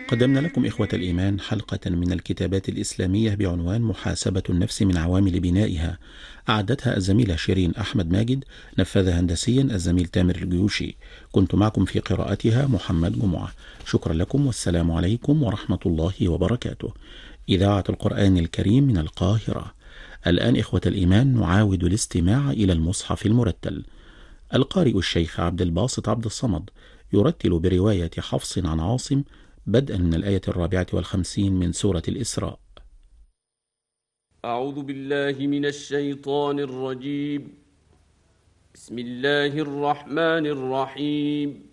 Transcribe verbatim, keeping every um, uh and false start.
قدمنا لكم إخوة الإيمان حلقة من الكتابات الإسلامية بعنوان محاسبة النفس من عوامل بنائها، أعدتها الزميلة شيرين أحمد ماجد، نفذها هندسيا الزميل تامر الجيوشي. كنت معكم في قراءتها محمد جمعة. شكرا لكم والسلام عليكم ورحمة الله وبركاته. إذاعة القرآن الكريم من القاهرة. الآن إخوة الإيمان نعاود الاستماع إلى المصحف المرتل. القارئ الشيخ عبد الباسط عبد الصمد يرتل برواية حفص عن عاصم بدءا من الآية الرابعة والخمسين من سورة الإسراء. أعوذ بالله من الشيطان الرجيم. بسم الله الرحمن الرحيم.